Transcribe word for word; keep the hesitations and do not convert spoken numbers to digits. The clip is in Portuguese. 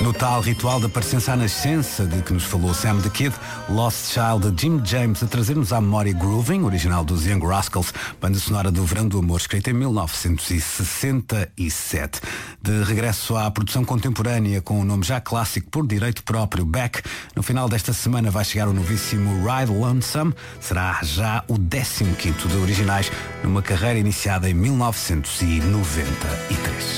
No tal ritual da parecença à nascença de que nos falou Sam the Kid, Lost Child de Jim James a trazer-nos à memória Grooving, original dos Young Rascals, banda sonora do Verão do Amor, escrita em mil novecentos e sessenta e sete. De regresso à produção contemporânea com o nome já clássico por direito próprio, Beck, no final desta semana vai chegar o novíssimo Ride Lonesome, será já o décimo quinto de originais numa carreira iniciada em mil novecentos e noventa e três.